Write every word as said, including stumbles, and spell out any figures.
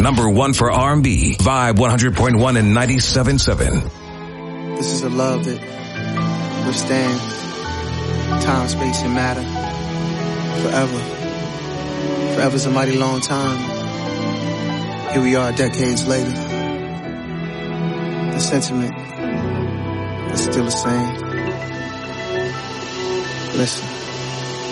number one for R and B, Vibe one hundred point one and ninety-seven point seven. This is a love that withstand time, space, and matter forever. Forever's a mighty long time. Here we are decades later. The sentiment is still the same. Listen.